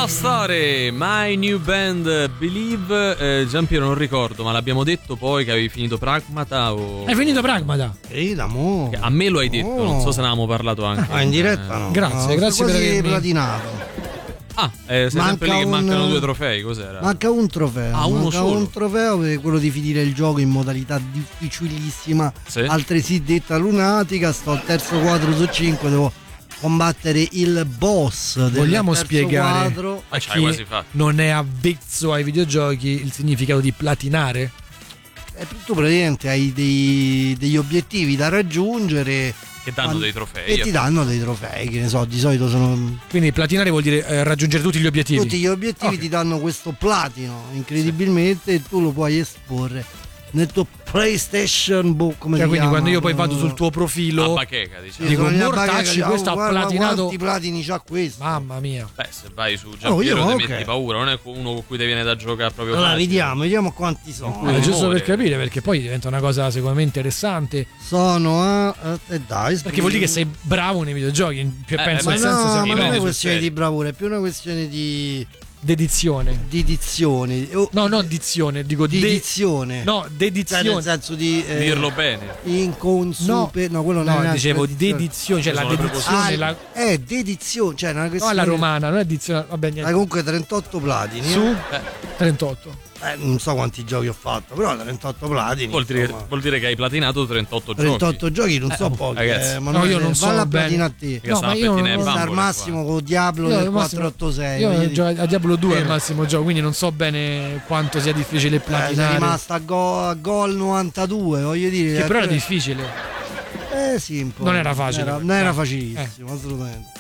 Love Story, My New Band, Believe. Giampiero, non ricordo, ma l'abbiamo detto poi che avevi finito Pragmata o... Hai finito Pragmata? A me lo hai detto, non so se ne avevamo parlato anche. In diretta no. Grazie per avermi platinato. Sei sempre lì che mancano 2 trofei, cos'era? Manca un trofeo. Uno solo? Un trofeo per quello di finire il gioco in modalità difficilissima, sì? altresì detta lunatica. Sto al terzo quadro su 5, devo combattere il boss del Vogliamo terzo spiegare quadro. a chi non è avvezzo ai videogiochi il significato di platinare? Tu praticamente hai degli obiettivi da raggiungere che danno dei trofei e ti danno dei trofei, che ne so, di solito sono... Quindi platinare vuol dire raggiungere tutti gli obiettivi. Tutti gli obiettivi ti danno questo platino incredibilmente, e tu lo puoi esporre nel tuo PlayStation come quindi chiama? quando io poi vado sul tuo profilo bacheca, diciamo. dico mortacci, questo ha platinato. Quanti platini c'ha questo? Mamma mia. Beh, se vai su Giampiero ti okay. metti paura, non è uno con cui ti viene da giocare proprio allora facile. vediamo quanti sono. Giusto per capire, perché poi diventa una cosa secondo me interessante. Sono dai, perché vuol dire che sei bravo nei videogiochi, penso nel no, senso ma non è una questione di bravura, è più una questione di dedizione. No, dizione, dico dedizione. No, dedizione. Cioè, nel senso di dirlo bene. Inconsupe. No, quello non è. No, dicevo dedizione, cioè la dedizione. Dedizione, cioè una questione. No, alla romana, non è edizione. Vabbè, niente. Comunque 38 platini. Su 38. Non so quanti giochi ho fatto, però 38 platini. Vuol dire che hai platinato 38 giochi. 38 giochi, non so pochi. No, io non so bene. A te. No, ma io non sta al massimo con Diablo del 486. Io gioco a Diablo 2 al massimo gioco, quindi non so bene quanto sia difficile platinare. Sei rimasta a gol 92, voglio dire. Che però era difficile. Sì, un po'. Non era facile. Non era facilissimo, assolutamente.